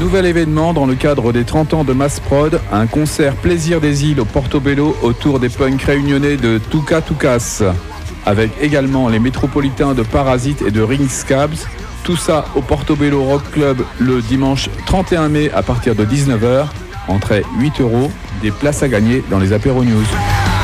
nouvel événement dans le cadre des 30 ans de Mass Prod, un concert Plaisir des îles au Portobello autour des punks réunionnais de Tuka Tukas, avec également les métropolitains de Parasite et de Ring Scabs. Tout ça au Portobello Rock Club le dimanche 31 mai à partir de 19h. Entrée 8 €, des places à gagner dans les apéros news.